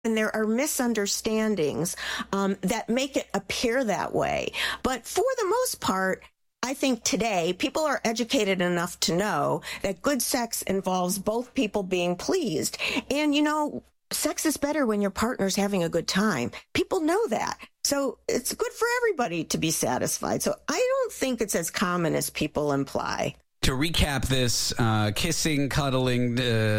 And there are misunderstandings that make it appear that way. But for the most part, I think today people are educated enough to know that good sex involves both people being pleased. And, sex is better when your partner's having a good time. People know that. So it's good for everybody to be satisfied. So I don't think it's as common as people imply. To recap this, kissing, cuddling,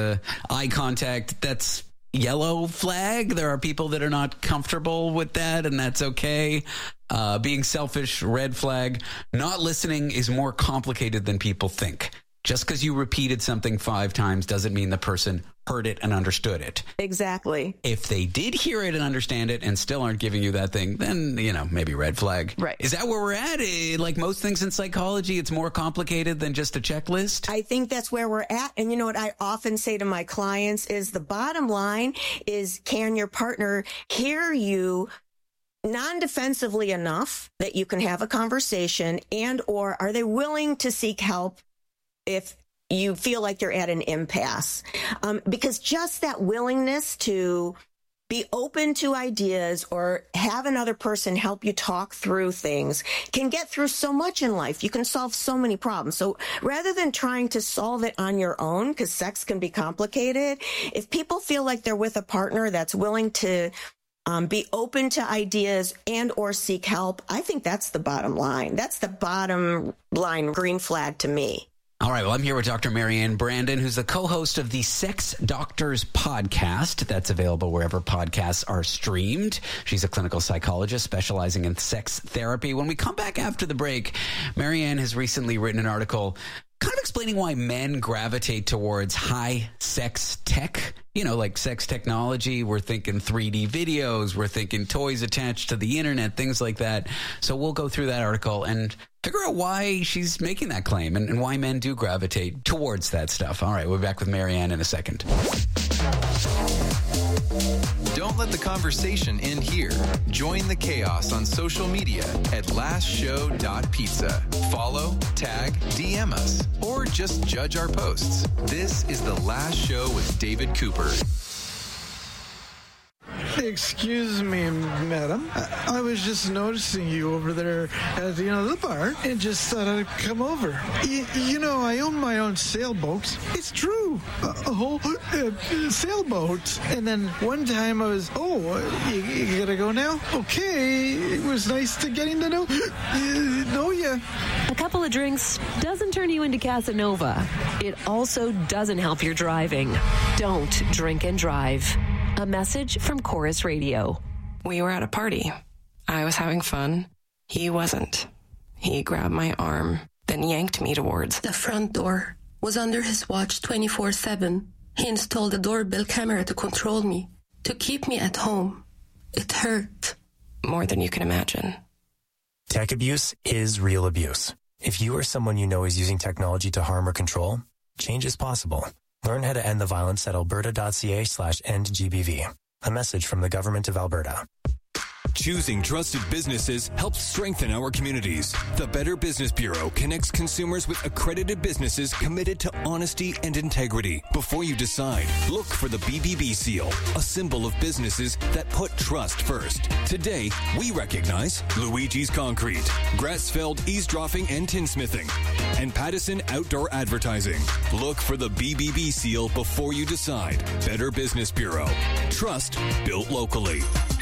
eye contact, that's yellow flag. There are people that are not comfortable with that, and that's okay. Being selfish, red flag. Not listening is more complicated than people think. Just because you repeated something 5 times doesn't mean the person heard it and understood it. Exactly. If they did hear it and understand it and still aren't giving you that thing, then, maybe red flag. Right. Is that where we're at? Like most things in psychology, it's more complicated than just a checklist? I think that's where we're at. And you know what I often say to my clients is the bottom line is, can your partner hear you non-defensively enough that you can have a conversation, and or are they willing to seek help if you feel like you're at an impasse? Because just that willingness to be open to ideas or have another person help you talk through things can get through so much in life. You can solve so many problems. So rather than trying to solve it on your own, because sex can be complicated, if people feel like they're with a partner that's willing to be open to ideas and or seek help, I think that's the bottom line. That's the bottom line green flag to me. All right, well, I'm here with Dr. Marianne Brandon, who's the co-host of the Sex Doctors podcast. That's available wherever podcasts are streamed. She's a clinical psychologist specializing in sex therapy. When we come back after the break, Marianne has recently written an article kind of explaining why men gravitate towards high sex tech. Like sex technology. We're thinking 3D videos. We're thinking toys attached to the internet, things like that. So we'll go through that article and figure out why she's making that claim and why men do gravitate towards that stuff. All right, we'll be back with Marianne in a second. Don't let the conversation end here. Join the chaos on social media at lastshow.pizza. Follow, tag, DM us, or just judge our posts. This is The Last Show with David Cooper. Excuse me, madam. I was just noticing you over there at the bar and just thought I'd come over. I own my own sailboat. It's true. A whole sailboat. And then one time I was, you gotta go now? Okay. It was nice getting to know you. A couple of drinks doesn't turn you into Casanova. It also doesn't help your driving. Don't drink and drive. A message from Chorus Radio. We were at a party. I was having fun. He wasn't. He grabbed my arm, then yanked me towards the front door. Was under his watch 24/7. He installed a doorbell camera to control me, to keep me at home. It hurt. More than you can imagine. Tech abuse is real abuse. If you or someone you know is using technology to harm or control, change is possible. Learn how to end the violence at alberta.ca/endgbv. A message from the Government of Alberta. Choosing trusted businesses helps strengthen our communities. The Better Business Bureau connects consumers with accredited businesses committed to honesty and integrity. Before you decide, look for the BBB seal, a symbol of businesses that put trust first. Today, we recognize Luigi's Concrete, Grassfeld Eavesdropping and Tinsmithing, and Pattison Outdoor Advertising. Look for the BBB seal before you decide. Better Business Bureau. Trust built locally.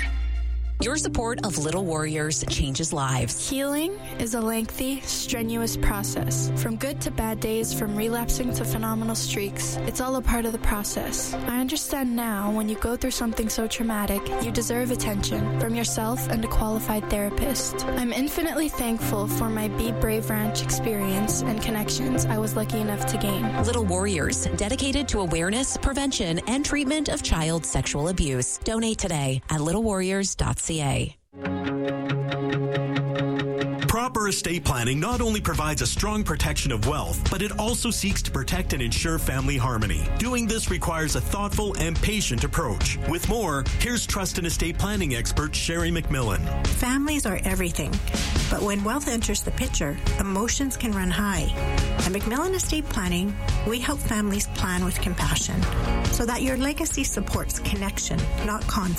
Your support of Little Warriors changes lives. Healing is a lengthy, strenuous process. From good to bad days, from relapsing to phenomenal streaks, it's all a part of the process. I understand now when you go through something so traumatic, you deserve attention from yourself and a qualified therapist. I'm infinitely thankful for my Be Brave Ranch experience and connections I was lucky enough to gain. Little Warriors, dedicated to awareness, prevention, and treatment of child sexual abuse. Donate today at littlewarriors.ca. Proper estate planning not only provides a strong protection of wealth, but it also seeks to protect and ensure family harmony. Doing this requires a thoughtful and patient approach. With more, here's trust and estate planning expert Sherry McMillan. Families are everything, but when wealth enters the picture, emotions can run high. At McMillan Estate Planning, we help families plan with compassion so that your legacy supports connection, not conflict.